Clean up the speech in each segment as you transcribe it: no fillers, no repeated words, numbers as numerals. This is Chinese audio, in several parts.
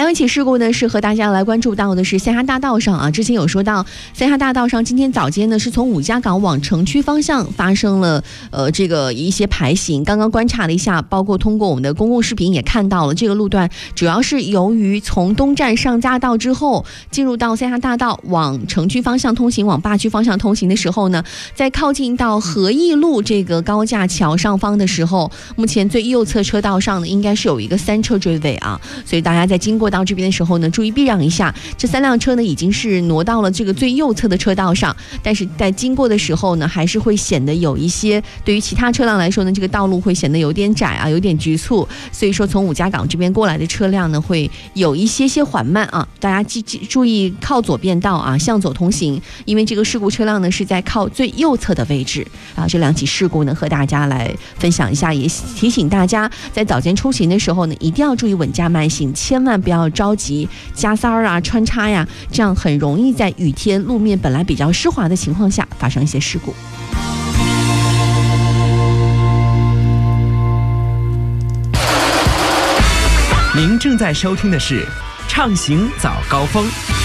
有一起事故呢，是和大家来关注到的是三峡大道上啊。之前有说到，三峡大道上今天早间呢，是从五家港往城区方向发生了这个一些排行。刚刚观察了一下，包括通过我们的公共视频也看到了，这个路段主要是由于从东站上嘉道之后，进入到三峡大道往城区方向通行、往坝区方向通行的时候呢，在靠近到和义路这个高架桥上方的时候，目前最右侧车道上呢，应该是有一个3车追尾啊，所以大家在经过到这边的时候呢，注意避让一下。这3辆车呢，已经是挪到了这个最右侧的车道上，但是在经过的时候呢，还是会显得有一些，对于其他车辆来说呢，这个道路会显得有点窄啊，有点局促，所以说从五家港这边过来的车辆呢，会有一些缓慢啊，大家注意靠左变道啊，向左通行，因为这个事故车辆呢是在靠最右侧的位置啊。这2起事故呢，和大家来分享一下，也提醒大家在早间出行的时候呢，一定要注意稳驾慢行，千万不要着急加塞儿啊、穿插呀，这样很容易在雨天路面本来比较湿滑的情况下发生一些事故。 您正在收听的是畅行早高峰。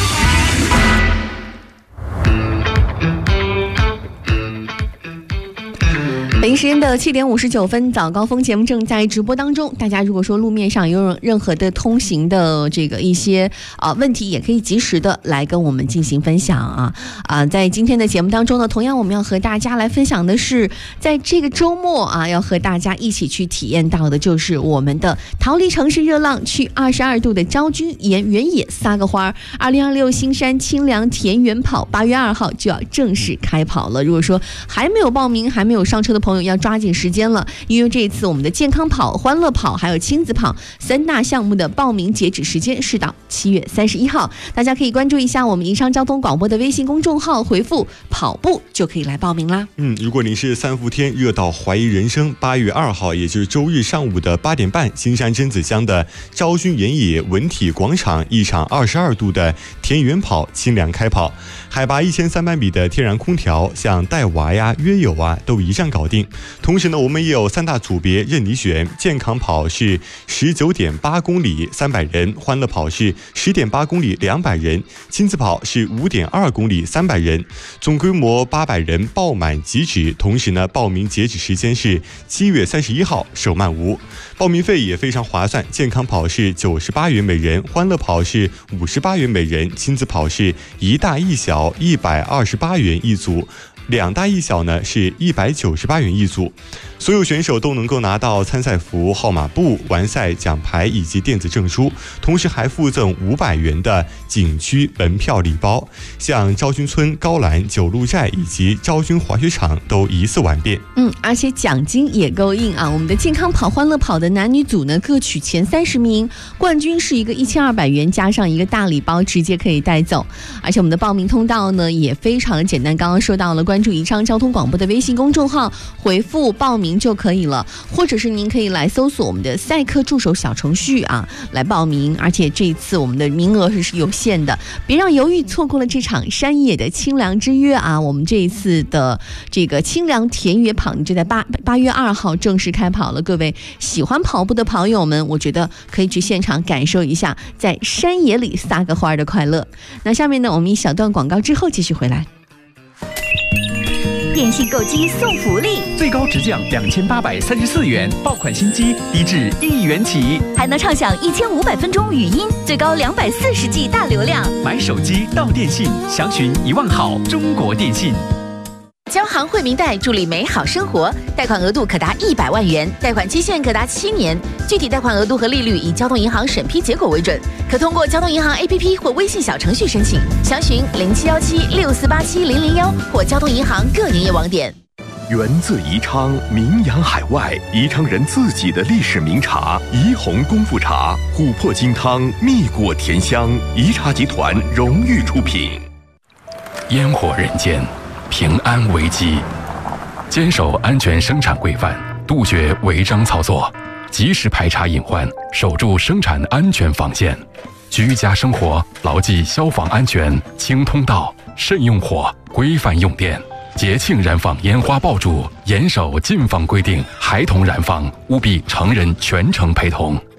北京时间的7点59分，早高峰节目正在直播当中。大家如果说路面上有任何的通行的这个一些问题，也可以及时的来跟我们进行分享啊。在今天的节目当中呢，同样我们要和大家来分享的是，在这个周末啊，要和大家一起去体验到的就是我们的逃离城市热浪，去22度的昭君原野撒个花。2026新山清凉田园跑8月2号就要正式开跑了。如果说还没有报名、还没有上车的朋友，要抓紧时间了，因为这一次我们的健康跑、欢乐跑还有亲子跑3大项目的报名截止时间是到7月31号，大家可以关注一下我们宜昌交通广播的微信公众号，回复跑步就可以来报名啦。 如果您是3伏天热到怀疑人生，8月2号也就是周日上午的8点半，新山榛子乡的昭君原野文体广场一场22度的田园跑清凉开跑，海拔1300米的天然空调，像带娃呀、约友啊都一站搞定。同时呢，我们也有3大组别任你选，健康跑是19.8公里300人，欢乐跑是10.8公里200人，亲子跑是5.2公里300人，总规模800人报满即止。同时呢，报名截止时间是7月31号，首漫无。报名费也非常划算，健康跑是98元每人，欢乐跑是58元每人，亲子跑是1大1小128元一组，2大1小呢是198元一组。所有选手都能够拿到参赛服、号码布、完赛奖牌以及电子证书，同时还附赠500元的景区门票礼包。像昭君村、高栏、九路寨以及昭君滑雪场都一次完变。 而且奖金也够硬啊！我们的健康跑、欢乐跑的男女组呢，各取前30名，冠军是一个1200元加上一个大礼包，直接可以带走。而且我们的报名通道呢也非常的简单，刚刚说到了，关注宜昌交通广播的微信公众号，回复报名就可以了，或者是您可以来搜索我们的赛课助手小程序啊，来报名。而且这一次我们的名额是有限的，别让犹豫错过了这场山野的清凉之约啊！我们这一次的这个清凉田园跑就在8月2号正式开跑了。各位喜欢跑步的朋友们，我觉得可以去现场感受一下在山野里撒个花的快乐。那下面呢，我们一小段广告之后继续回来。 电信购机送福利， 最高直降2834元，爆款新机低至1元起， 还能畅享1500分钟语音，最高240G 大流量。 买手机到电信，详询1万好中国电信。 交行惠民贷助力美好生活，贷款额度可达100万元，贷款期限可达7年，具体贷款额度和利率以交通银行审批结果为准，可通过交通银行 APP 或微信小程序申请，详询071764870001或交通银行各营业网点。 源自宜昌，名扬海外，宜昌人自己的历史名茶宜红功夫茶，琥珀金汤，蜜果甜香，宜茶集团荣誉出品。 烟火人间，平安危机，坚守安全生产规范，杜绝违章操作，及时排查隐患，守住生产安全防线。居家生活牢记消防安全，清通道，慎用火，规范用电。节庆燃放烟花爆竹，严守禁放规定，孩童燃放务必成人全程陪同。